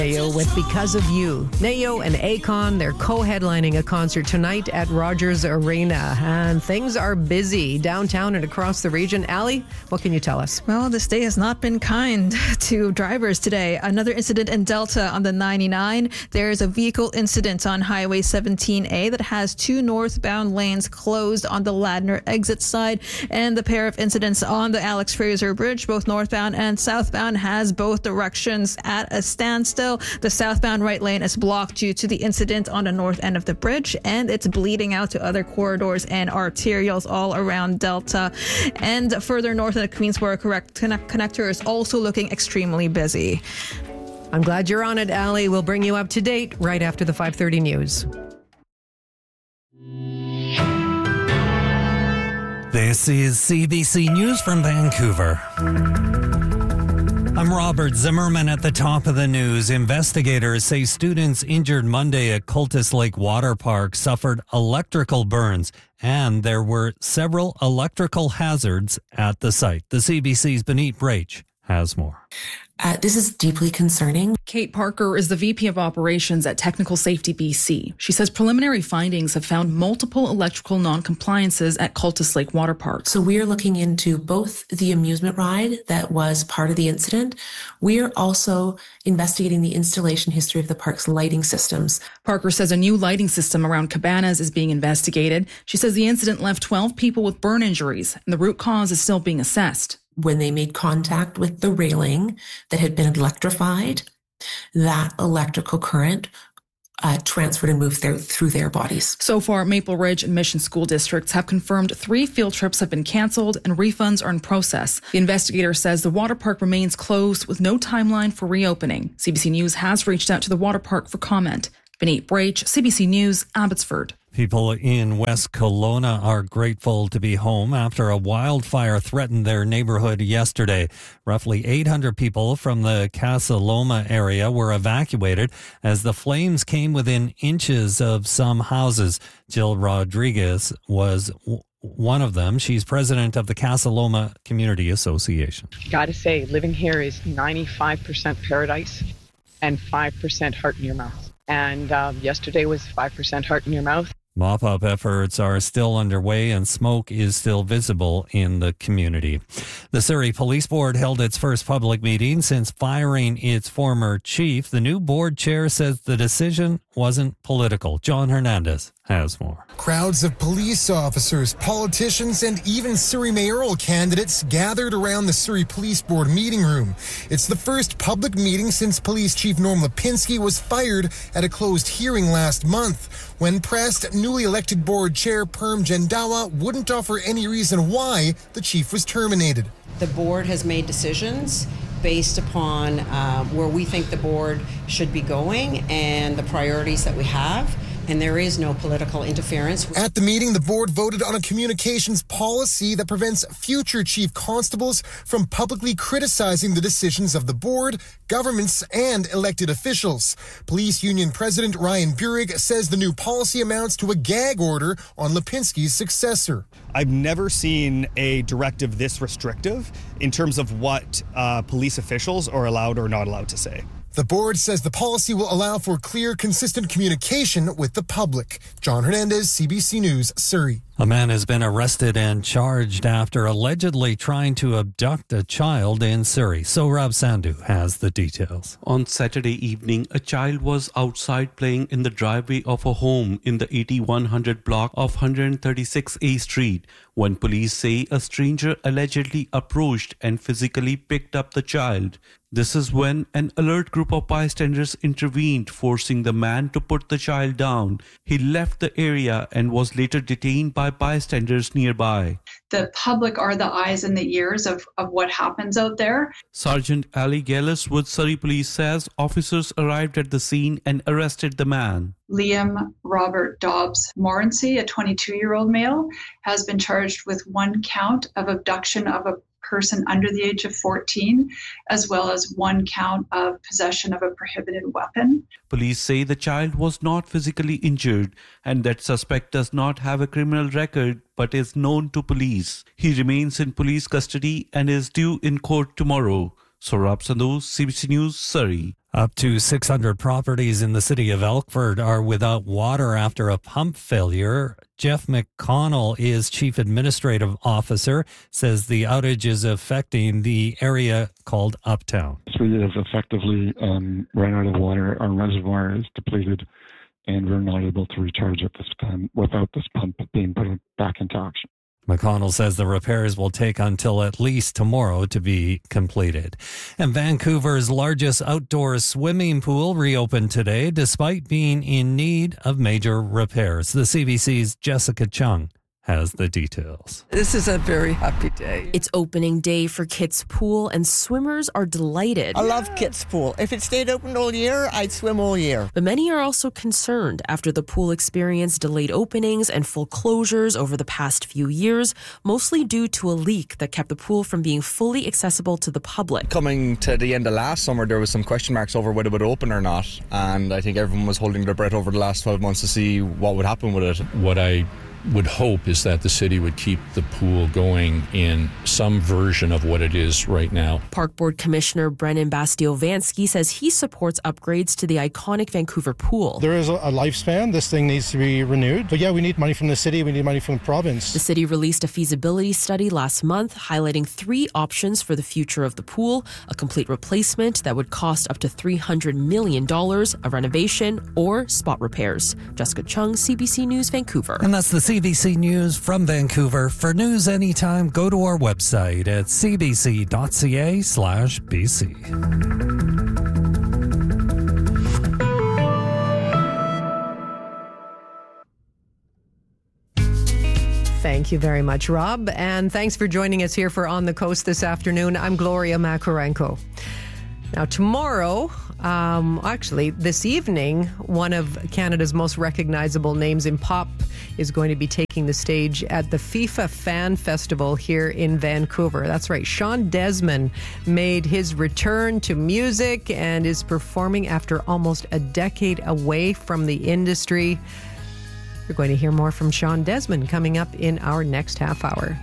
Neo with Because of You. Neo and Akon, they're co-headlining a concert tonight at Rogers Arena. And things are busy downtown and across the region. Ali, what can you tell us? Well, this day has not been kind to drivers today. Another incident in Delta on the 99. There's a vehicle incident on Highway 17A that has two northbound lanes closed on the Ladner exit side. And the pair of incidents on the Alex Fraser Bridge, both northbound and southbound, has both directions at a standstill. The southbound right lane is blocked due to the incident on the north end of the bridge, and it's bleeding out to other corridors and arterials all around Delta. And further north of the Queensboro connector is also looking extremely busy. I'm glad you're on it, Ali. We'll bring you up to date right after the 5:30 news. This is CBC News from Vancouver. I'm Robert Zimmerman at the top of the news. Investigators say students injured Monday at Cultus Lake Water Park suffered electrical burns, and there were several electrical hazards at the site. The CBC's Benit Brach has more. This is deeply concerning. Kate Parker is the VP of Operations at Technical Safety BC. She says preliminary findings have found multiple electrical non-compliances at Cultus Lake Water Park. So we are looking into both the amusement ride that was part of the incident. We are also investigating the installation history of the park's lighting systems. Parker says a new lighting system around cabanas is being investigated. She says the incident left 12 people with burn injuries, and the root cause is still being assessed. When they made contact with the railing that had been electrified, that electrical current transferred and moved through their bodies. So far, Maple Ridge and Mission School Districts have confirmed 3 field trips have been canceled and refunds are in process. The investigator says the water park remains closed with no timeline for reopening. CBC News has reached out to the water park for comment. Benit Brach, CBC News, Abbotsford. People in West Kelowna are grateful to be home after a wildfire threatened their neighborhood yesterday. Roughly 800 people from the Casa Loma area were evacuated as the flames came within inches of some houses. Jill Rodriguez was one of them. She's president of the Casa Loma Community Association. Gotta say, living here is 95% paradise and 5% heart in your mouth. And yesterday was 5% heart in your mouth. Mop-up efforts are still underway and smoke is still visible in the community. The Surrey Police Board held its first public meeting since firing its former chief. The new board chair says the decision wasn't political. John Hernandez has more. Crowds of police officers, politicians, and even Surrey mayoral candidates gathered around the Surrey Police Board meeting room. It's the first public meeting since Police Chief Norm Lipinski was fired at a closed hearing last month. When pressed, newly elected board chair Perm Jandawa wouldn't offer any reason why the chief was terminated. The board has made decisions based upon where we think the board should be going and the priorities that we have. And there is no political interference. At the meeting, the board voted on a communications policy that prevents future chief constables from publicly criticizing the decisions of the board, governments, and elected officials. Police Union President Ryan Burig says the new policy amounts to a gag order on Lipinski's successor. I've never seen a directive this restrictive in terms of what police officials are allowed or not allowed to say. The board says the policy will allow for clear, consistent communication with the public. John Hernandez, CBC News, Surrey. A man has been arrested and charged after allegedly trying to abduct a child in Surrey. Sohrab Sandhu has the details. On Saturday evening, a child was outside playing in the driveway of a home in the 8100 block of 136A Street when police say a stranger allegedly approached and physically picked up the child. This is when an alert group of bystanders intervened, forcing the man to put the child down. He left the area and was later detained by bystanders nearby. The public are the eyes and the ears of what happens out there. Sergeant Ali Gillis with Surrey Police says officers arrived at the scene and arrested the man. Liam Robert Dobbs Morency, a 22-year-old male, has been charged with 1 count of abduction of a person under the age of 14, as well as 1 count of possession of a prohibited weapon. Police say the child was not physically injured and that suspect does not have a criminal record but is known to police. He remains in police custody and is due in court tomorrow. Sohrab Sandhu, CBC News, Surrey. Up to 600 properties in the city of Elkford are without water after a pump failure. Jeff McConnell is Chief Administrative Officer, says the outage is affecting the area called Uptown. We have effectively run out of water. Our reservoir is depleted, and we're not able to recharge at this time without this pump being put back into action. McConnell says the repairs will take until at least tomorrow to be completed. And Vancouver's largest outdoor swimming pool reopened today despite being in need of major repairs. The CBC's Jessica Chung has the details. This is a very happy day. It's opening day for Kit's Pool, and swimmers are delighted. I love Kit's Pool. If it stayed open all year, I'd swim all year. But many are also concerned after the pool experienced delayed openings and full closures over the past few years, mostly due to a leak that kept the pool from being fully accessible to the public. Coming to the end of last summer, there was some question marks over whether it would open or not, and I think everyone was holding their breath over the last 12 months to see what would happen with it. What I would hope is that the city would keep the pool going in some version of what it is right now. Park Board Commissioner Brennan Bastiovansky says he supports upgrades to the iconic Vancouver pool. There is a lifespan. This thing needs to be renewed. But yeah, we need money from the city. We need money from the province. The city released a feasibility study last month highlighting 3 options for the future of the pool: a complete replacement that would cost up to $300 million, a renovation, or spot repairs. Jessica Chung, CBC News, Vancouver. And that's the CBC News from Vancouver. For news anytime, go to our website at cbc.ca/BC. Thank you very much, Rob. And thanks for joining us here for On the Coast this afternoon. I'm Gloria Makarenko. Now, tomorrow, actually, this evening, one of Canada's most recognizable names in pop is going to be taking the stage at the FIFA Fan Festival here in Vancouver. That's right. Sean Desmond made his return to music and is performing after almost a decade away from the industry. You're going to hear more from Sean Desmond coming up in our next half hour.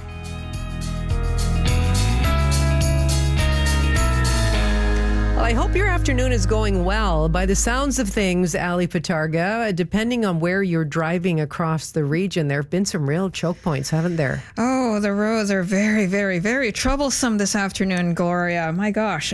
I hope your afternoon is going well. By the sounds of things, Ali Patarga, depending on where you're driving across the region, there have been some real choke points, haven't there? Oh, the roads are very, very, very troublesome this afternoon, Gloria. My gosh.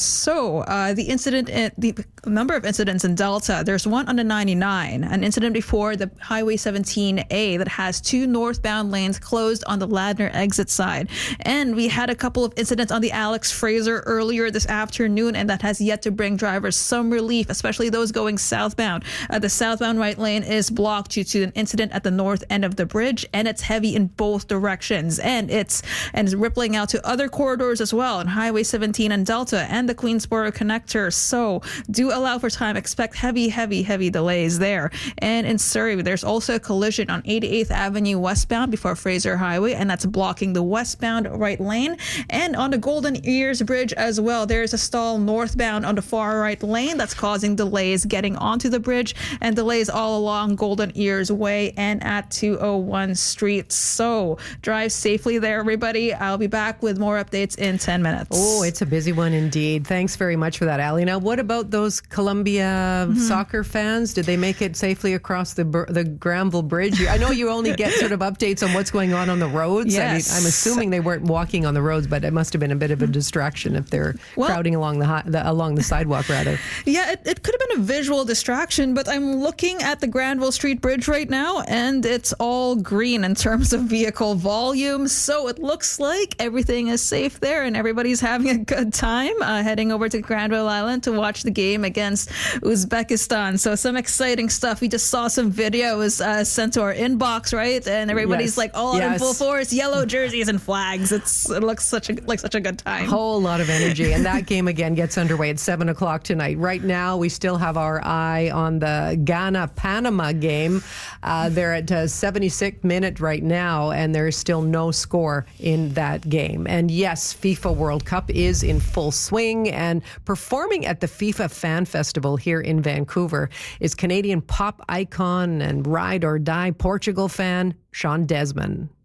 The incident, the number of incidents in Delta, there's one on the 99, an incident before the Highway 17A that has 2 northbound lanes closed on the Ladner exit side. And we had a couple of incidents on the Alex Fraser earlier this afternoon, and that has yet to bring drivers some relief, especially those going southbound. The southbound right lane is blocked due to an incident at the north end of the bridge, and it's heavy in both directions. And it's rippling out to other corridors as well, on Highway 17 and Delta and the Queensboro connector. So do allow for time. Expect heavy delays there. And in Surrey, there's also a collision on 88th Avenue westbound before Fraser Highway, and that's blocking the westbound right lane. And on the Golden Ears Bridge as well, there's a stall northbound on the far right lane that's causing delays getting onto the bridge, and delays all along Golden Ears Way and at 201 Street. So drive safely there, everybody. I'll be back with more updates in 10 minutes. Oh, it's a busy one indeed. Thanks very much for that, Ali. Now, what about those Columbia soccer fans? Did they make it safely across the Granville Bridge? I know you only get sort of updates on what's going on the roads. Yes. I mean, I'm assuming they weren't walking on the roads, but it must have been a bit of a distraction if they're crowding along the sidewalk, rather. Yeah, it could have been a visual distraction, but I'm looking at the Granville Street Bridge right now, and it's all green in terms of vehicle volume. So it looks like everything is safe there, and everybody's having a good time heading over to Granville Island to watch the game against Uzbekistan. So some exciting stuff. We just saw some videos sent to our inbox, right? And everybody's all in full force, yellow jerseys and flags. It looks such a good time. Whole lot of energy, and that game again gets underway at 7 o'clock tonight. Right now, we still have our eye on the Ghana-Panama game. They're at 76th minute right now, and there is still no score in that game. And yes, FIFA World Cup is in full swing, and performing at the FIFA Fan Festival here in Vancouver is Canadian pop icon and ride or die Portugal fan Sean Desmond.